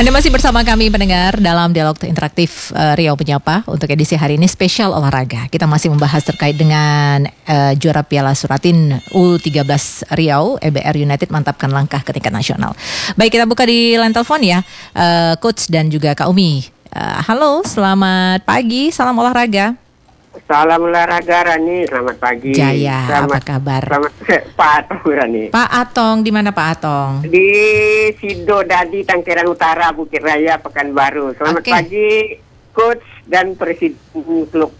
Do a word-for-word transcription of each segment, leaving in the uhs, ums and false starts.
Anda masih bersama kami pendengar dalam dialog interaktif uh, Riau Penyapa. Untuk edisi hari ini spesial olahraga. Kita masih membahas terkait dengan uh, juara Piala Suratin U tiga belas Riau, E B R United mantapkan langkah ke tingkat nasional. Baik, kita buka di line telepon ya, uh, Coach dan juga Kak Umi. Uh, halo, selamat pagi, salam olahraga. Salam olahraga Rani, selamat pagi. Jaya, selamat, apa kabar? Selamat Pak Atong Rani. Pak Atong, di mana Pak Atong? Di Sido Dadi, Tangkiran Utara, Bukit Raya, Pekanbaru. Selamat okay. pagi, Coach dan Presiden klub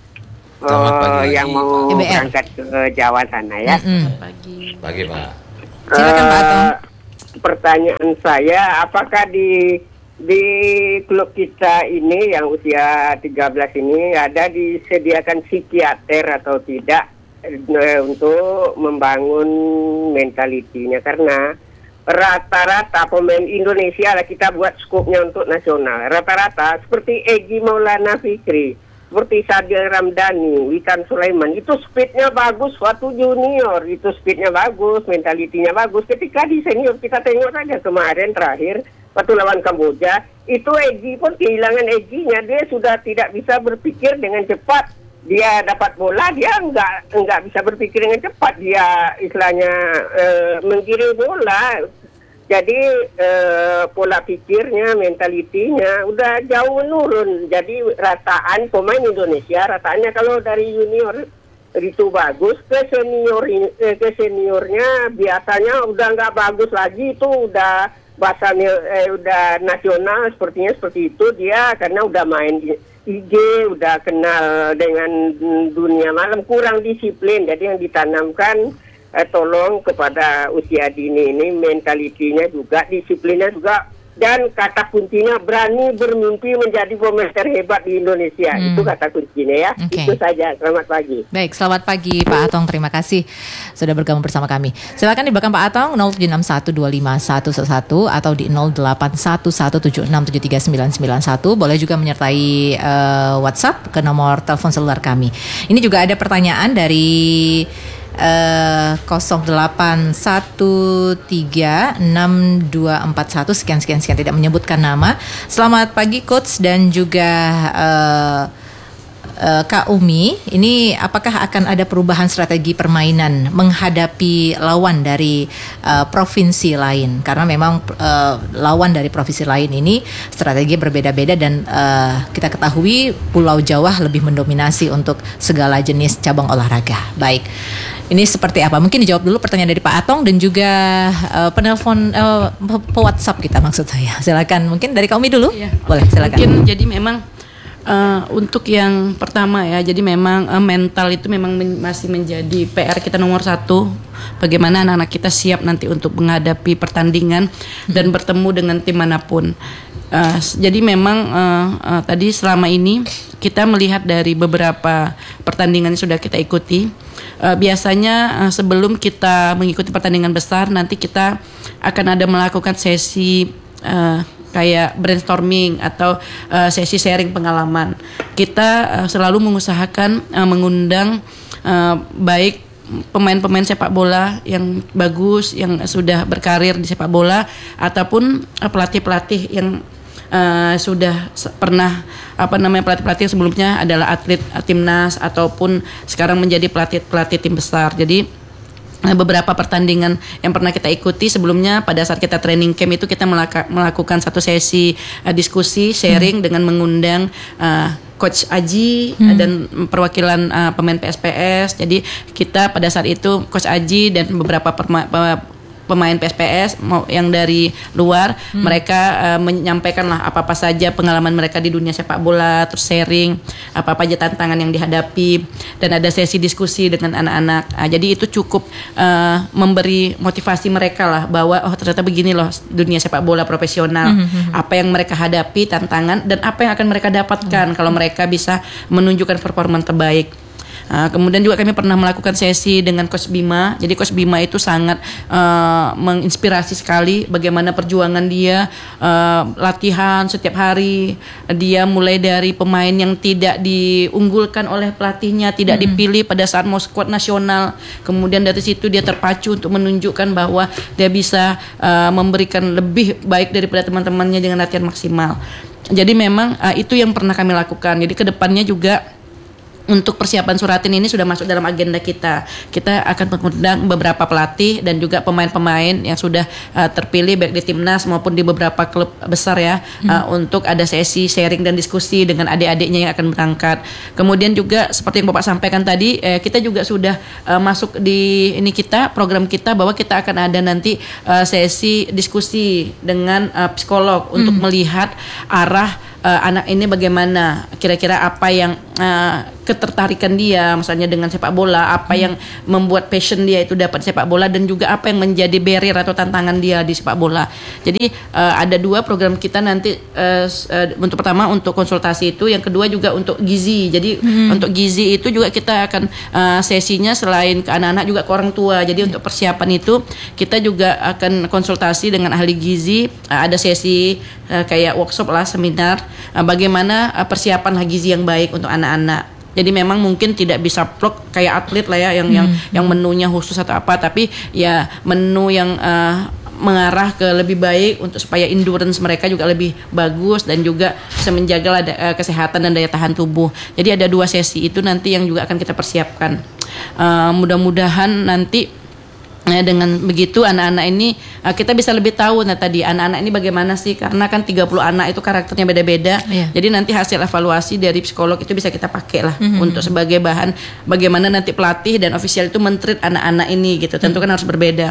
uh, yang mau E B R. Berangkat ke Jawa sana ya. Mm-hmm. Selamat pagi. Pagi Pak. Silakan Pak Atong. Uh, pertanyaan saya, apakah di Di klub kita ini yang usia tiga belas ini ada disediakan psikiater atau tidak e, untuk membangun mentalitinya, karena rata-rata pemain Indonesia lah kita buat skopnya untuk nasional. Rata-rata seperti Egy Maulana Fikri, seperti Sadil Ramdhani, Witan Sulaiman, itu speednya bagus waktu junior, itu speednya bagus, mentalitinya bagus. Ketika di senior kita tengok saja kemarin terakhir waktu lawan Kamboja, itu Egy pun kehilangan Egy-nya, dia sudah tidak bisa berpikir dengan cepat. Dia dapat bola, dia enggak enggak bisa berpikir dengan cepat, dia istilahnya uh, menggiring bola. Jadi uh, pola pikirnya, mentalitinya udah jauh menurun. Jadi rataan pemain Indonesia, rataannya kalau dari junior itu bagus, ke senior eh, ke seniornya biasanya udah nggak bagus lagi, itu udah bahasanya eh, udah nasional sepertinya seperti itu dia, karena udah main I G, udah kenal dengan dunia malam, kurang disiplin. Jadi yang ditanamkan eh, tolong kepada usia dini ini mentalitinya juga, disiplinnya juga, dan kata kuncinya berani bermimpi menjadi pemain terhebat di Indonesia. Hmm. Itu kata kuncinya ya. Okay. Itu saja. Selamat pagi. Baik, selamat pagi Pak Atong. Terima kasih sudah bergabung bersama kami. Silakan di belakang Pak Atong nol tujuh enam satu dua lima satu satu satu atau di nol delapan satu satu tujuh enam tujuh tiga sembilan sembilan satu. Boleh juga menyertai uh, WhatsApp ke nomor telepon seluler kami. Ini juga ada pertanyaan dari Uh, nol delapan satu tiga enam dua empat satu sekian sekian sekian, tidak menyebutkan nama. Selamat pagi Coach dan juga uh, uh, Kak Umi. Ini apakah akan ada perubahan strategi permainan menghadapi lawan dari uh, provinsi lain? Karena memang uh, lawan dari provinsi lain ini strategi berbeda-beda, dan uh, kita ketahui Pulau Jawa lebih mendominasi untuk segala jenis cabang olahraga. Baik. Ini seperti apa? Mungkin dijawab dulu pertanyaan dari Pak Atong dan juga uh, penelpon uh, pe WhatsApp kita maksud saya. Silakan, mungkin dari Kak Umi dulu. Iya. Boleh, silakan. Mungkin jadi memang uh, untuk yang pertama ya, jadi memang uh, mental itu memang men- masih menjadi P R kita nomor satu. Bagaimana anak-anak kita siap nanti untuk menghadapi pertandingan hmm. dan bertemu dengan tim manapun. Uh, jadi memang uh, uh, tadi selama ini kita melihat dari beberapa pertandingan yang sudah kita ikuti. Uh, biasanya uh, sebelum kita mengikuti pertandingan besar, nanti kita akan ada melakukan sesi uh, kayak brainstorming atau uh, sesi sharing pengalaman. Kita uh, selalu mengusahakan uh, mengundang uh, baik pemain-pemain sepak bola yang bagus, yang sudah berkarir di sepak bola, ataupun uh, pelatih-pelatih yang Uh, sudah pernah apa namanya pelatih-pelatih sebelumnya adalah atlet uh, timnas ataupun sekarang menjadi pelatih-pelatih tim besar. Jadi uh, beberapa pertandingan yang pernah kita ikuti sebelumnya, pada saat kita training camp itu kita melaka- melakukan satu sesi uh, diskusi sharing hmm. dengan mengundang uh, Coach Aji hmm. dan perwakilan uh, pemain P S P S. Jadi kita pada saat itu Coach Aji dan beberapa perma- pemain P S P S yang dari luar, hmm. mereka uh, menyampaikan lah apa-apa saja pengalaman mereka di dunia sepak bola, terus sharing apa-apa aja tantangan yang dihadapi, dan ada sesi diskusi dengan anak-anak. Uh, jadi itu cukup uh, memberi motivasi mereka lah bahwa oh ternyata begini loh dunia sepak bola profesional, hmm. apa yang mereka hadapi, tantangan, dan apa yang akan mereka dapatkan hmm. kalau mereka bisa menunjukkan performa terbaik. Uh, kemudian juga kami pernah melakukan sesi dengan Coach Bima. Jadi Coach Bima itu sangat uh, menginspirasi sekali bagaimana perjuangan dia uh, latihan setiap hari. Dia mulai dari pemain yang tidak diunggulkan oleh pelatihnya, tidak mm-hmm. dipilih pada saat mau skuad nasional. Kemudian dari situ dia terpacu untuk menunjukkan bahwa dia bisa uh, memberikan lebih baik daripada teman-temannya dengan latihan maksimal. Jadi memang uh, itu yang pernah kami lakukan. Jadi ke depannya juga untuk persiapan Suratin ini sudah masuk dalam agenda kita. Kita akan mengundang beberapa pelatih dan juga pemain-pemain yang sudah uh, terpilih baik di timnas maupun di beberapa klub besar ya, hmm. uh, untuk ada sesi sharing dan diskusi dengan adik-adiknya yang akan berangkat. Kemudian juga seperti yang Bapak sampaikan tadi, eh, kita juga sudah uh, masuk di ini kita program kita bahwa kita akan ada nanti uh, sesi diskusi dengan uh, psikolog hmm. untuk melihat arah Uh, anak ini bagaimana, kira-kira apa yang uh, ketertarikan dia misalnya dengan sepak bola, apa hmm. yang membuat passion dia itu dapat sepak bola, dan juga apa yang menjadi barrier atau tantangan dia di sepak bola. Jadi uh, ada dua program kita nanti, uh, uh, untuk pertama untuk konsultasi itu, yang kedua juga untuk gizi. Jadi hmm. untuk gizi itu juga kita akan uh, sesinya selain ke anak-anak juga ke orang tua. Jadi hmm. untuk persiapan itu kita juga akan konsultasi dengan ahli gizi, uh, ada sesi uh, kayak workshop lah, seminar bagaimana persiapan gizi yang baik untuk anak-anak. Jadi memang mungkin tidak bisa plok kayak atlet lah ya, yang hmm. yang yang menunya khusus atau apa, tapi ya menu yang uh, mengarah ke lebih baik untuk supaya endurance mereka juga lebih bagus dan juga bisa menjaga uh, kesehatan dan daya tahan tubuh. Jadi ada dua sesi itu nanti yang juga akan kita persiapkan. Uh, mudah-mudahan nanti ya, dengan begitu anak-anak ini uh, kita bisa lebih tahu nah tadi anak-anak ini bagaimana sih, karena kan tiga puluh anak itu karakternya beda-beda. Yeah. Jadi nanti hasil evaluasi dari psikolog itu bisa kita pakai lah mm-hmm. untuk sebagai bahan bagaimana nanti pelatih dan ofisial itu men-treat anak-anak ini gitu. Tentu mm-hmm. kan harus berbeda.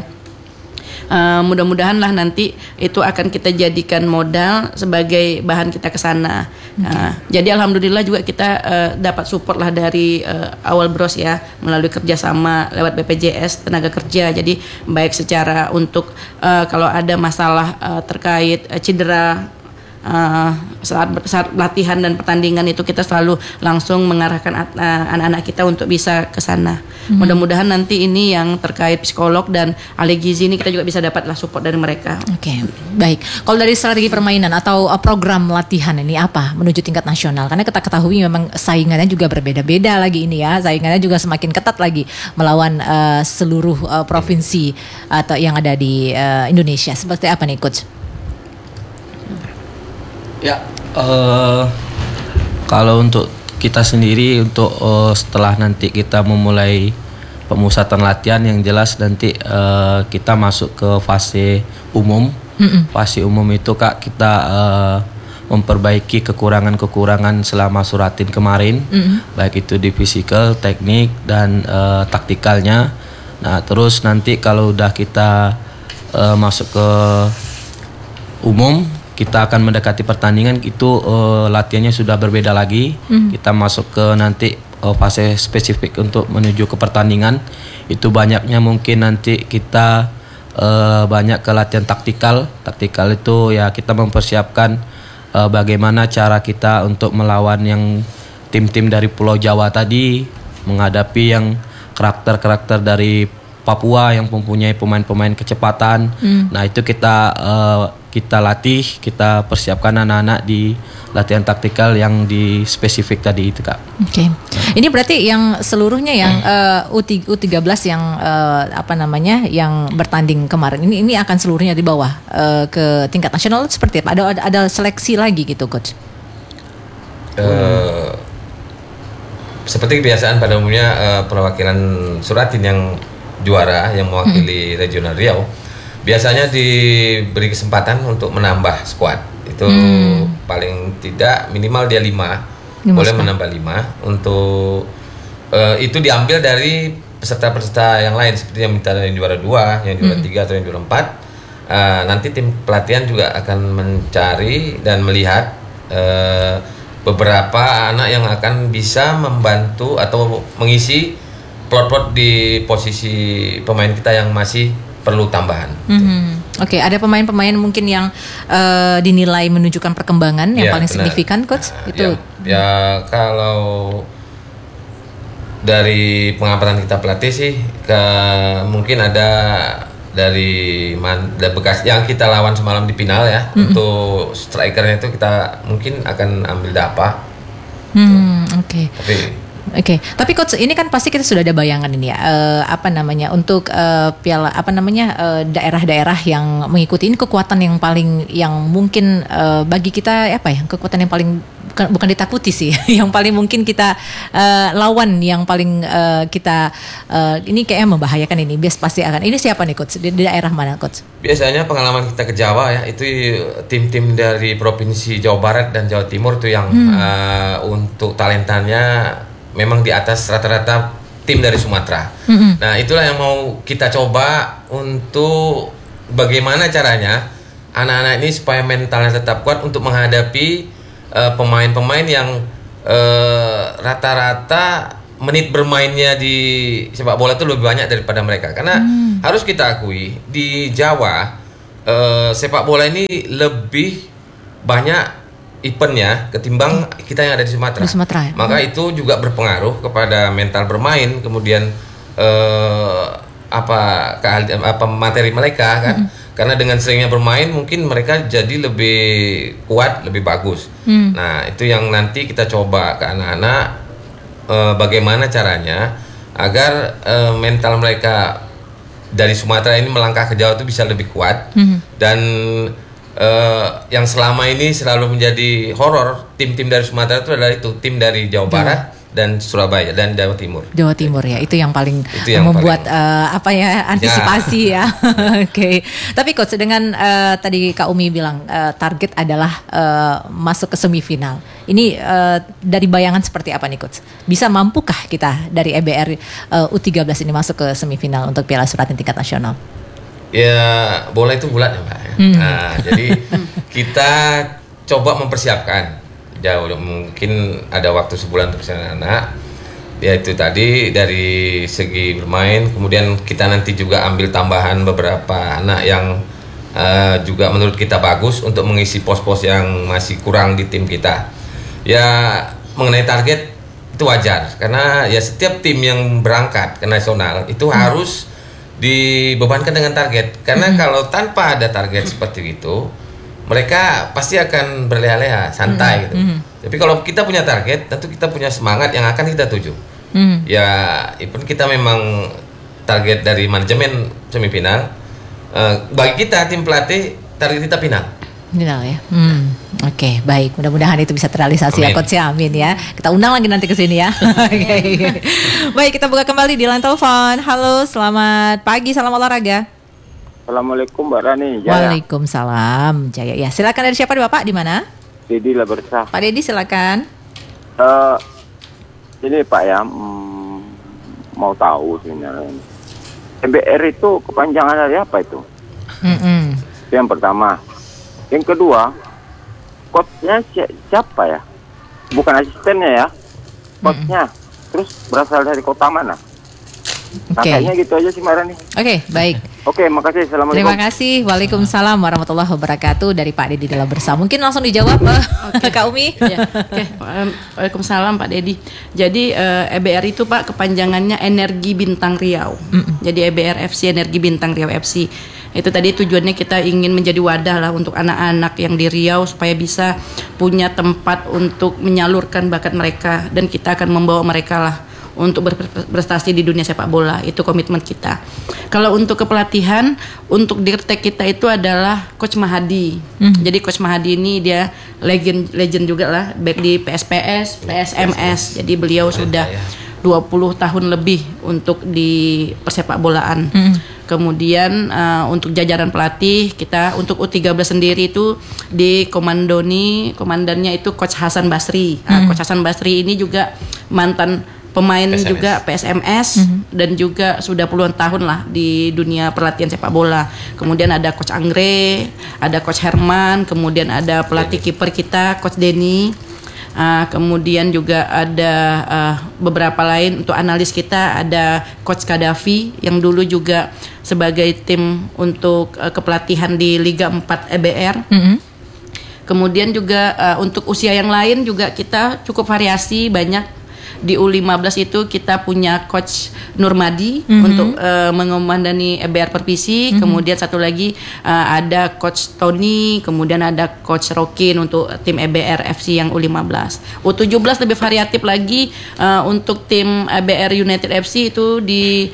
Uh, mudah-mudahan lah nanti itu akan kita jadikan modal sebagai bahan kita ke sana. Okay. Uh, jadi alhamdulillah juga kita uh, dapat support lah dari uh, awal Bros ya, melalui kerjasama lewat B P J S tenaga kerja. Jadi baik secara untuk uh, kalau ada masalah uh, terkait uh, cedera Uh, saat saat latihan dan pertandingan itu kita selalu langsung mengarahkan at, uh, anak-anak kita untuk bisa ke sana. Hmm. Mudah-mudahan nanti ini yang terkait psikolog dan ahli gizi ini kita juga bisa dapatlah support dari mereka. Oke, okay, baik. Kalau dari strategi permainan atau uh, program latihan ini apa menuju tingkat nasional? Karena kita ketahui memang saingannya juga berbeda-beda lagi ini ya. Saingannya juga semakin ketat lagi melawan uh, seluruh uh, provinsi atau yang ada di uh, Indonesia. Seperti apa nih Coach? Ya, uh, kalau untuk kita sendiri untuk uh, setelah nanti kita memulai pemusatan latihan, yang jelas nanti uh, kita masuk ke fase umum. Mm-mm. Fase umum itu Kak, kita uh, memperbaiki kekurangan-kekurangan selama Suratin kemarin, mm-hmm. baik itu di physical, teknik dan uh, taktikalnya. Nah, terus nanti kalau udah kita uh, masuk ke umum, kita akan mendekati pertandingan itu uh, latihannya sudah berbeda lagi. Mm. Kita masuk ke nanti uh, fase spesifik untuk menuju ke pertandingan. Itu banyaknya mungkin nanti kita uh, banyak ke latihan taktikal. Taktikal itu ya kita mempersiapkan uh, bagaimana cara kita untuk melawan yang tim-tim dari Pulau Jawa tadi, menghadapi yang karakter-karakter dari Papua yang mempunyai pemain-pemain kecepatan. Mm. Nah, itu kita uh, kita latih, kita persiapkan anak-anak di latihan taktikal yang di spesifik tadi itu Kak. Oke. Okay. Ini berarti yang seluruhnya yang uh, U tiga belas yang uh, apa namanya yang bertanding kemarin ini ini akan seluruhnya di bawah uh, ke tingkat nasional seperti apa? Ada ada, ada seleksi lagi gitu Coach? Uh, seperti kebiasaan pada umumnya uh, perwakilan Suratin yang juara yang mewakili hmm. regional Riau biasanya diberi kesempatan untuk menambah skuad itu hmm. paling tidak minimal dia lima, lima boleh skuad. Menambah lima untuk uh, itu diambil dari peserta-peserta yang lain seperti yang minta yang juara dua, yang juara hmm. tiga atau yang juara empat. Uh, nanti tim pelatihan juga akan mencari dan melihat uh, beberapa anak yang akan bisa membantu atau mengisi plot-plot di posisi pemain kita yang masih perlu tambahan. Mm-hmm. Oke, okay, ada pemain-pemain mungkin yang uh, dinilai menunjukkan perkembangan yang ya, paling benar. Signifikan, Coach? Nah, itu. Ya, ya kalau dari pengamatan kita pelatih sih ke mungkin ada dari man, dari bekas yang kita lawan semalam di final ya. Mm-hmm. Untuk strikernya itu kita mungkin akan ambil Dapa. Hmm, oke. Okay. Tapi Oke, okay. Tapi coach ini kan pasti kita sudah ada bayangan ini ya, uh, apa namanya untuk uh, piala apa namanya uh, daerah-daerah yang mengikuti ini kekuatan yang paling yang mungkin uh, bagi kita apa ya kekuatan yang paling bukan, bukan ditakuti sih, yang paling mungkin kita uh, lawan yang paling uh, kita uh, ini kayaknya membahayakan ini, bias pasti akan ini siapa nih coach di, di daerah mana coach? Biasanya pengalaman kita ke Jawa ya itu tim-tim dari provinsi Jawa Barat dan Jawa Timur tuh yang hmm. uh, untuk talentanya memang di atas rata-rata tim dari Sumatera. Mm-hmm. Nah itulah yang mau kita coba untuk bagaimana caranya anak-anak ini supaya mentalnya tetap kuat untuk menghadapi uh, pemain-pemain yang uh, rata-rata menit bermainnya di sepak bola itu lebih banyak daripada mereka. Karena mm. harus kita akui di Jawa uh, sepak bola ini lebih banyak eventnya ketimbang kita yang ada di Sumatera. Di Sumatera ya? Maka hmm. itu juga berpengaruh kepada mental bermain, kemudian eh, apa keahlian apa materi mereka kan. Hmm. Karena dengan seringnya bermain mungkin mereka jadi lebih kuat, lebih bagus. Hmm. Nah, itu yang nanti kita coba ke anak-anak eh, bagaimana caranya agar eh, mental mereka dari Sumatera ini melangkah ke Jawa itu bisa lebih kuat. Hmm. Dan Uh, yang selama ini selalu menjadi horor tim-tim dari Sumatera itu adalah itu tim dari Jawa Barat hmm. dan Surabaya dan Jawa Timur. Jawa Timur ya, itu yang paling itu yang membuat paling, uh, apa ya antisipasi ya. ya. Oke. Okay. Tapi coach dengan uh, tadi Kak Umi bilang uh, target adalah uh, masuk ke semifinal. Ini uh, dari bayangan seperti apa nih coach? Bisa mampukah kita dari E B R uh, U tiga belas ini masuk ke semifinal untuk Piala Suratin tingkat nasional? Ya bola itu bulat ya Mbak. Hmm. Nah, jadi kita coba mempersiapkan jauh mungkin ada waktu sebulan untuk anak-anak. Ya itu tadi dari segi bermain, kemudian kita nanti juga ambil tambahan beberapa anak yang uh, juga menurut kita bagus untuk mengisi pos-pos yang masih kurang di tim kita. Ya mengenai target itu wajar karena ya setiap tim yang berangkat ke nasional itu hmm. harus dibebankan dengan target karena mm-hmm. kalau tanpa ada target seperti itu mereka pasti akan berleha-leha santai mm-hmm. gitu. Mm-hmm. Tapi kalau kita punya target tentu kita punya semangat yang akan kita tuju. Mm-hmm. Ya, even kita memang target dari manajemen semifinal, uh, bagi kita tim pelatih target kita final. Final ya. Hmm. Oke, okay, baik. Mudah-mudahan itu bisa terrealisasi ya coach ya. Amin ya. Kita undang lagi nanti ke sini ya. Okay. Baik, kita buka kembali di line telepon. Halo, selamat pagi, salam olahraga. Assalamualaikum Mbak Rani. Jaya. Waalaikumsalam. Jaya. Ya, silakan dari siapa Bapak? Di mana? Dedi lah bersah. Pak Dedi silakan. Uh, ini Pak ya, mm, mau tahu sebenarnya. E B R itu kepanjangan dari apa itu? Mm-hmm. Itu yang pertama. Yang kedua, coachnya si- siapa ya? Bukan asistennya ya, coachnya. Mm-hmm. Terus berasal dari kota mana? Nah, okay. kayaknya gitu aja sih Mbak Rani. Oke, okay, baik. Oke, okay, makasih. Assalamualaikum. Terima kasih. Waalaikumsalam warahmatullahi wabarakatuh dari Pak Dedi dalam bersama. Mungkin langsung dijawab okay. Kak Umi. Ya, oke. Okay. Waalaikumsalam Pak Dedi. Jadi uh, E B R itu Pak kepanjangannya Energi Bintang Riau. Mm-mm. Jadi E B R F C Energi Bintang Riau F C. Itu tadi tujuannya kita ingin menjadi wadah lah untuk anak-anak yang di Riau supaya bisa punya tempat untuk menyalurkan bakat mereka dan kita akan membawa mereka lah untuk berprestasi di dunia sepak bola. Itu komitmen kita. Kalau untuk kepelatihan, untuk dirtek kita itu adalah Coach Mahadi. Mm. Jadi Coach Mahadi ini dia legend legend juga lah, baik di P S P S, P S M S. Jadi beliau sudah dua puluh tahun lebih untuk di persepak bolaan. Mm. Kemudian uh, untuk jajaran pelatih kita untuk U tiga belas sendiri itu di komandoni, komandannya itu Coach Hasan Basri. Mm. Uh, Coach Hasan Basri ini juga mantan pemain P S M S. Juga P S M S mm-hmm. dan juga sudah puluhan tahun lah di dunia pelatihan sepak bola. Kemudian ada Coach Anggré, ada Coach Herman, kemudian ada pelatih kiper kita Coach Denny. Uh, kemudian juga ada uh, beberapa lain untuk analis kita ada Coach Kadafi yang dulu juga sebagai tim untuk uh, kepelatihan di Liga empat E B R. Mm-hmm. Kemudian juga uh, untuk usia yang lain juga kita cukup variasi banyak. di U lima belas itu kita punya coach Nurmadi Mm-hmm. untuk uh, mengomandani E B R Pervisi, mm-hmm. kemudian satu lagi uh, ada coach Tony, kemudian ada coach Rokin untuk tim E B R F C yang U lima belas. U tujuh belas lebih variatif lagi, uh, untuk tim E B R United F C itu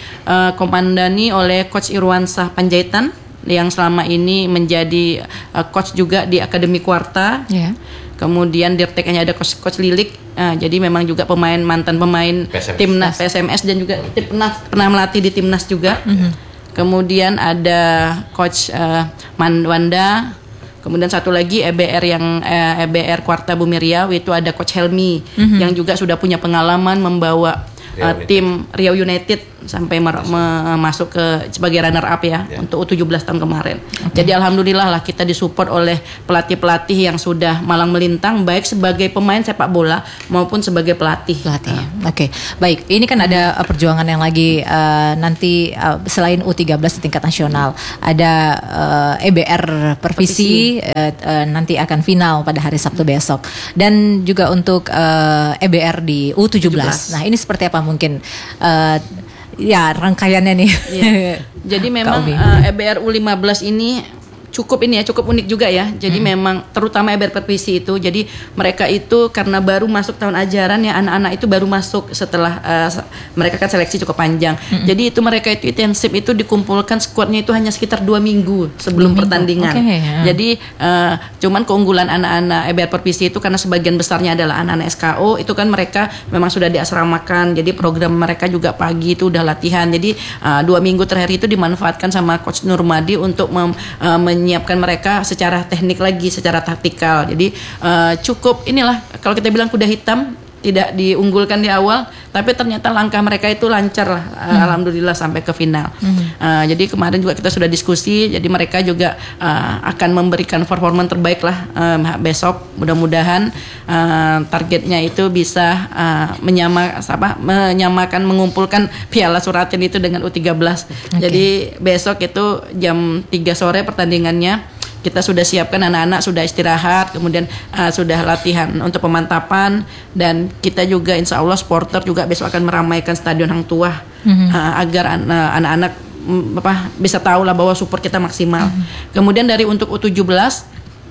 dikomandani uh, oleh coach Irwansah Panjaitan yang selama ini menjadi uh, coach juga di Akademi Kuarta. Yeah. Kemudian dirteknya ada coach coach Lilik. Uh, jadi memang juga pemain mantan pemain P S M S. timnas P S M S dan juga pernah pernah melatih di timnas juga. Mm-hmm. Kemudian ada coach uh, Manwanda. Kemudian satu lagi E B R yang uh, E B R Kuarta Bumi Riau itu ada coach Helmi, mm-hmm. yang juga sudah punya pengalaman membawa uh, tim Riau United sampai mer- me- masuk ke sebagai runner up ya, yeah. untuk U tujuh belas tahun kemarin. Okay. Jadi alhamdulillah lah kita disupport oleh pelatih-pelatih yang sudah malang melintang baik sebagai pemain sepak bola maupun sebagai pelatih. Pelatih. Nah. Oke, okay. Baik. Ini kan ada uh, perjuangan yang lagi uh, nanti uh, selain U tiga belas di tingkat nasional, ada uh, E B R Pervisi, Pervisi. Uh, uh, nanti akan final pada hari Sabtu besok, dan juga untuk uh, E B R di U tujuh belas. Nah, ini seperti apa mungkin? Uh, Ya rangkaiannya nih. Ya. Jadi memang uh, E B R U lima belas ini cukup ini ya, cukup unik juga ya. Jadi hmm. memang terutama E B R Pervisi itu, jadi mereka itu karena baru masuk tahun ajaran ya, anak-anak itu baru masuk setelah uh, mereka kan seleksi cukup panjang. Hmm. Jadi itu mereka itu intensif itu dikumpulkan skuadnya itu hanya sekitar dua minggu sebelum dua pertandingan. Minggu. Okay, ya. Jadi uh, cuman keunggulan anak-anak E B R Pervisi itu karena sebagian besarnya adalah anak-anak S K O, itu kan mereka memang sudah diasramakan. Jadi program mereka juga pagi itu udah latihan. Jadi uh, dua minggu terakhir itu dimanfaatkan sama coach Nurmadi untuk mem, uh, menyiapkan mereka secara teknik lagi, secara taktikal. Jadi uh, cukup inilah kalau kita bilang kuda hitam, tidak diunggulkan di awal, tapi ternyata langkah mereka itu lancar lah, hmm. alhamdulillah sampai ke final. Hmm. Uh, jadi kemarin juga kita sudah diskusi, jadi mereka juga uh, akan memberikan performa terbaik lah uh, besok. Mudah-mudahan uh, targetnya itu bisa uh, menyama, apa, menyamakan, mengumpulkan Piala Suratin itu dengan U tiga belas. Okay. Jadi besok itu jam tiga sore pertandingannya. Kita sudah siapkan anak-anak, sudah istirahat, kemudian uh, sudah latihan untuk pemantapan, dan kita juga insya Allah supporter juga besok akan meramaikan Stadion Hang Tuah, mm-hmm. uh, agar uh, anak-anak um, apa, bisa tahu lah bahwa support kita maksimal. Mm-hmm. Kemudian dari untuk U tujuh belas,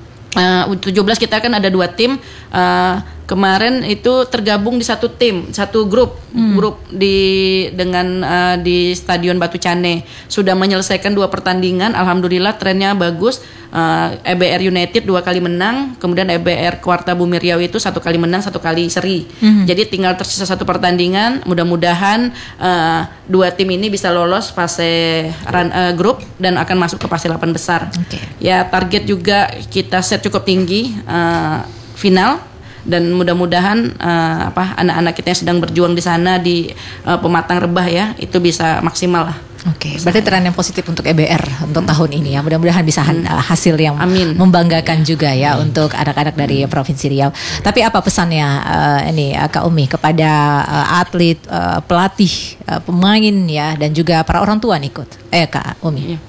uh, U tujuh belas kita kan ada dua tim. Uh, Kemarin itu tergabung di satu tim, satu grup, hmm. grup di dengan uh, di Stadion Batu Cane, sudah menyelesaikan dua pertandingan. Alhamdulillah trennya bagus. Uh, E B R United dua kali menang, kemudian E B R Kuarta Bumi Riau itu satu kali menang, satu kali seri. Hmm. Jadi tinggal tersisa satu pertandingan. Mudah-mudahan uh, dua tim ini bisa lolos fase run, uh, grup dan akan masuk ke fase delapan besar. Okay. Ya target juga kita set cukup tinggi, uh, final. Dan mudah-mudahan uh, apa anak-anak kita yang sedang berjuang di sana di uh, Pematang Rebah ya itu bisa maksimal lah. Oke, okay, berarti tren yang positif untuk E B R untuk hmm. tahun ini ya. Mudah-mudahan bisa hmm. hasil yang Amin. membanggakan ya. juga ya Amin. untuk anak-anak dari Provinsi Riau. Tapi apa pesannya uh, ini Kak Umi kepada uh, atlet, uh, pelatih, uh, pemain ya, dan juga para orang tua nih ikut? Eh Kak Umi. Ya.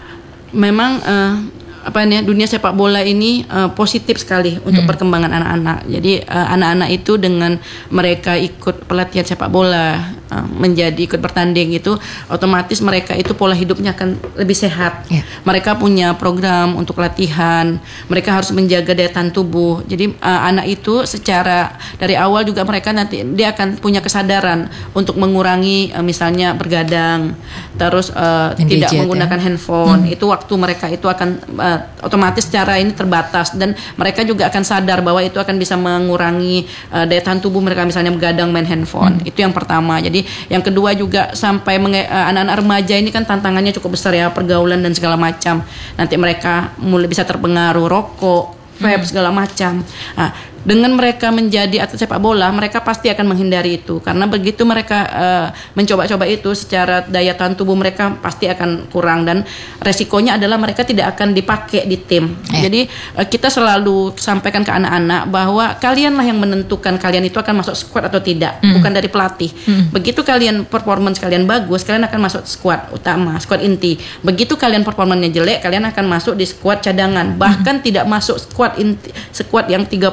Memang uh, apa ini dunia sepak bola ini uh, positif sekali untuk hmm. perkembangan anak-anak. Jadi uh, anak-anak itu dengan mereka ikut pelatihan sepak bola, uh, menjadi ikut bertanding itu otomatis mereka itu pola hidupnya akan lebih sehat. Yeah. Mereka punya program untuk latihan, mereka harus menjaga daya tahan tubuh. Jadi uh, anak itu secara dari awal juga mereka nanti dia akan punya kesadaran untuk mengurangi uh, misalnya bergadang, terus uh, tidak menggunakan ya? handphone. Hmm. Itu waktu mereka itu akan uh, otomatis secara ini terbatas, dan mereka juga akan sadar bahwa itu akan bisa mengurangi uh, daya tahan tubuh mereka misalnya begadang main handphone. Hmm. Itu yang pertama. Jadi yang kedua juga sampai menge- uh, anak-anak remaja ini kan tantangannya cukup besar ya, pergaulan dan segala macam. Nanti mereka mulai bisa terpengaruh rokok, vape, hmm. segala macam. Nah, dengan mereka menjadi atlet sepak bola, mereka pasti akan menghindari itu, karena begitu mereka uh, mencoba-coba itu, secara daya tahan tubuh mereka pasti akan kurang, dan resikonya adalah mereka tidak akan dipakai di tim. Eh. Jadi uh, kita selalu sampaikan ke anak-anak bahwa kalianlah yang menentukan kalian itu akan masuk squad atau tidak, hmm. bukan dari pelatih. Hmm. Begitu kalian performance kalian bagus, kalian akan masuk squad utama, squad inti. Begitu kalian performanya jelek, kalian akan masuk di squad cadangan, bahkan hmm. tidak masuk squad inti, squad yang tiga puluh.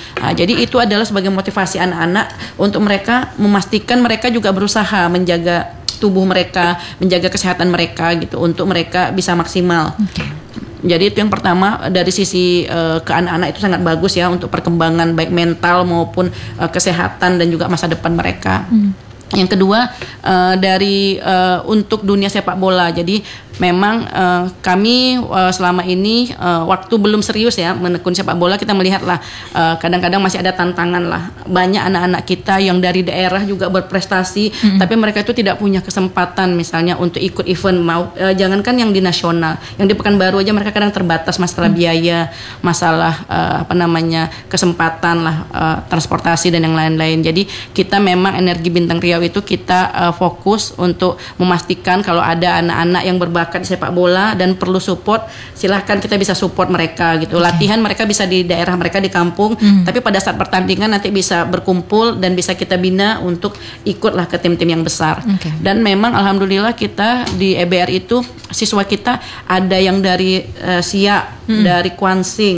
Nah, jadi itu adalah sebagai motivasi anak-anak untuk mereka memastikan mereka juga berusaha menjaga tubuh mereka, menjaga kesehatan mereka gitu untuk mereka bisa maksimal. Okay. Jadi itu yang pertama dari sisi uh, ke anak-anak itu sangat bagus ya untuk perkembangan baik mental maupun uh, kesehatan dan juga masa depan mereka. Hmm. Yang kedua uh, dari uh, untuk dunia sepak bola. Jadi memang uh, kami uh, selama ini uh, waktu belum serius ya menekuni sepak bola, kita melihatlah uh, kadang-kadang masih ada tantangan lah. Banyak anak-anak kita yang dari daerah juga berprestasi, mm-hmm. tapi mereka itu tidak punya kesempatan misalnya untuk ikut event mau uh, jangankan yang di nasional, yang di Pekanbaru aja mereka kadang terbatas masalah mm-hmm. biaya, masalah uh, apa namanya kesempatan lah, uh, transportasi dan yang lain-lain. Jadi kita memang Energi Bintang Riau itu kita uh, fokus untuk memastikan kalau ada anak-anak yang berbakat di sepak bola dan perlu support, silahkan kita bisa support mereka gitu. Okay. Latihan mereka bisa di daerah mereka di kampung, mm. tapi pada saat pertandingan nanti bisa berkumpul dan bisa kita bina untuk ikutlah ke tim-tim yang besar. Okay. Dan memang alhamdulillah kita di E B R itu siswa kita ada yang dari uh, Siak, mm. dari Kuansing,